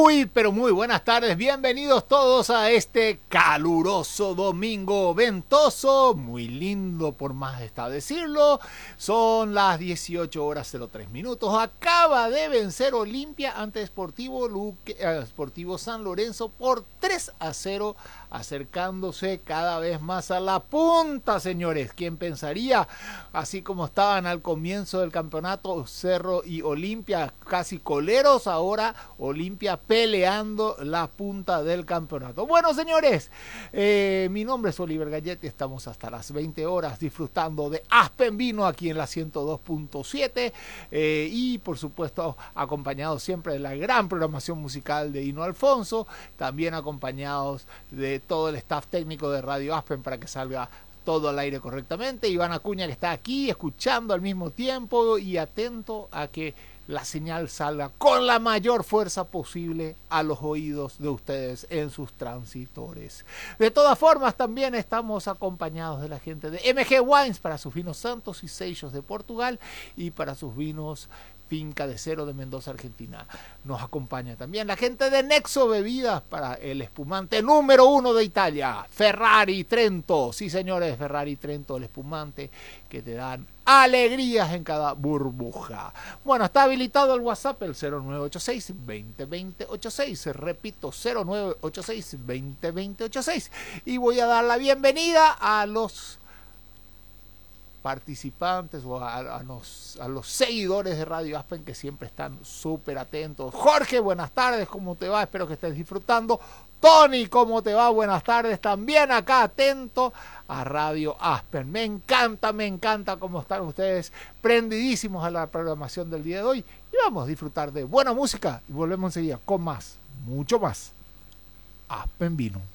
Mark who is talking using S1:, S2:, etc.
S1: Muy, pero muy buenas tardes, bienvenidos todos a este caluroso domingo ventoso, muy lindo por más está decirlo. Son las 18 horas 03 minutos, acaba de vencer Olimpia ante Sportivo San Lorenzo por 3-0, acercándose cada vez más a la punta, señores. ¿Quién pensaría? Así como estaban al comienzo del campeonato Cerro y Olimpia casi coleros, ahora Olimpia peleando la punta del campeonato. Bueno, señores, mi nombre es Oliver Galletti, estamos hasta las 20 horas disfrutando de Aspen Vino aquí en la 102.7 y por supuesto acompañados siempre de la gran programación musical de Hino Alfonso, también acompañados de todo el staff técnico de Radio Aspen para que salga todo al aire correctamente. Iván Acuña, que está aquí escuchando al mismo tiempo y atento a que la señal salga con la mayor fuerza posible a los oídos de ustedes en sus transitores. De todas formas, también estamos acompañados de la gente de MG Wines para sus vinos santos y sellos de Portugal y para sus vinos Finca de Cero de Mendoza, Argentina. Nos acompaña también la gente de Nexo Bebidas para el espumante número 1 de Italia, Ferrari Trento. Sí, señores, Ferrari Trento, el espumante que te dan alegrías en cada burbuja. Bueno, está habilitado el WhatsApp, el 0986-2020-86. Repito, 0986-2020-86. Y voy a dar la bienvenida a los participantes o a los seguidores de Radio Aspen que siempre están súper atentos. Jorge, buenas tardes, ¿cómo te va? Espero que estés disfrutando. Tony, ¿cómo te va? Buenas tardes, también acá atento a Radio Aspen. Me encanta cómo están ustedes prendidísimos a la programación del día de hoy y vamos a disfrutar de buena música y volvemos enseguida con más, mucho más Aspen Vino.